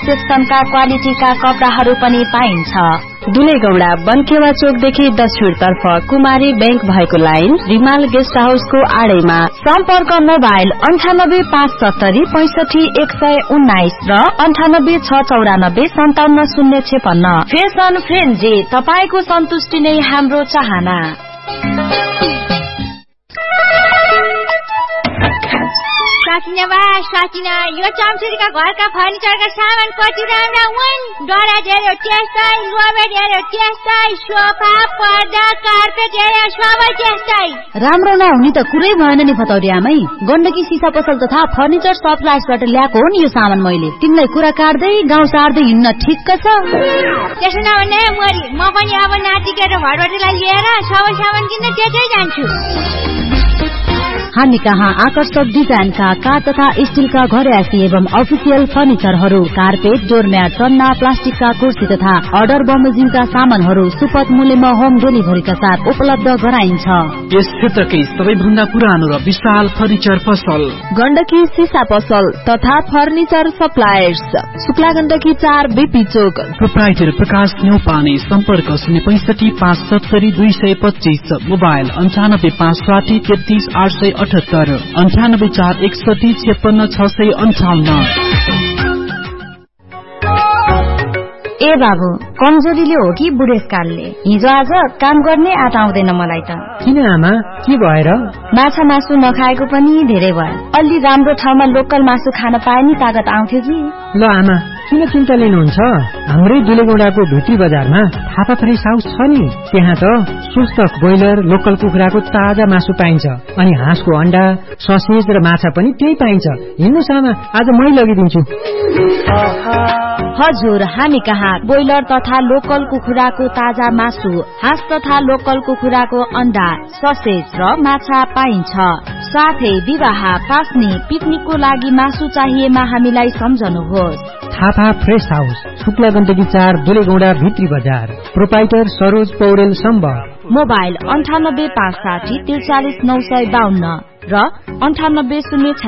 सेक्सनका क्वालिटीका कपडाहरू पनि पाइन्छ। दुलेगौडा बनकेवा चोकदेखि दक्षिण तर्फ कुमारी बैंक भएको लाइन रिमाल गेस्ट हाउसको आडैमा। सम्पर्क मोबाइल 9857457119 र 9864957056। फेसन फ्रेन्जी, तपाईको सन्तुष्टि नै हाम्रो चाहना। साकिना यो चम्चुरीका घरका फर्निचरका सामान कति राम्रा हुन्। दराज हेर्यो त्यस्तै, लोबेट हेर्यो त्यस्तै, सोफा पर्दा कार्पेट हेर्यो सबै त्यस्तै। राम्रो नहुने त कुरै भएन नि फतौरी आमै। गण्डकी सिसा पसल तथा फर्निचर सप्लायर्सबाट ल्याएको हो नि यो सामान मैले। तिमीलाई कुरा काट्दै गाउँ सार्दै हिँड्न ठिक्क छ। त्यसो नभने मोरी, म पनि अब नातिके र भरभटीलाई लिएर सबै सामान किन्न त्यतै जान्छु। हामी कहाँ आकर्षक डिजाइनका काठ तथा स्टीलका घरेसी एवं अफिसियल फर्निचरहरू, कार्पेट, डोरम्याट, सन्ना, प्लास्टिकका कुर्सी तथा अर्डर बमोजिमका सामानहरू सुपथ मूल्यमा होम डेलिभरीका साथ उपलब्ध गराइन्छ। यस क्षेत्रकै सबैभन्दा पुरानो र विशाल फर्निचर पसल गण्डकी सिसा पसल तथा furniture suppliers, Shukla Gandaki 4 BP चोक। प्रोप्राइटर प्रकाश न्यौपाने। सम्पर्क 065570225। मोबाइल 9556383878 98461565658। ए बाबु, कमजोरीले हो कि बुढेसकालले? हिजो आज काम गर्ने आँट आउँदैन मलाई त। किन आमा, के भएर? माछा मासु नखाएको पनि धेरै भयो। अलि राम्रो ठाउँमा लोकल मासु खान पाए नि तागत आउँथ्यो कि। ल आमा, किन चिन्ता लिनुहुन्छ? हाम्रै दुलेगौडाको भित्री बजारमा थापा फ्रेस हाउस छ नि। त्यहाँ त स्वस्थ ब्रोइलर लोकल कुखुराको ताजा मासु पाइन्छ। अनि हाँसको अण्डा, ससेज र माछा पनि त्यही पाइन्छ। हिँड्नुहोस् आमा, आज मै लगिदिन्छु। हजुर, हामी कहाँ ब्रोइलर तथा लोकल कुखुराको ताजा मासु, हाँस तथा लोकल कुखुराको अण्डा, ससेज र माछा पाइन्छ। साथै विवाह, पास्नी, पिकनिकको लागि मासु चाहिएमा हामीलाई सम्झनुहोस्। थापा फ्रेस हाउस, शुक्ला गण्डकी 4 दुलेगौडा भित्री बजार। प्रोप्राइटर सरोज पौडेल सम्बर। मोबाइल 9856434952 र 9806